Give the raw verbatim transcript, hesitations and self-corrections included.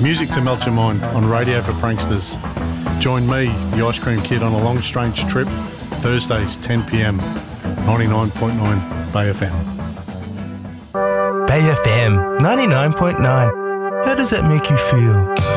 Music to melt your mind on Radio for Pranksters. Join me, the Ice Cream Kid, on a long strange trip, Thursdays, ten p.m, ninety-nine point nine Bay F M. Bay F M, ninety-nine point nine. How does that make you feel?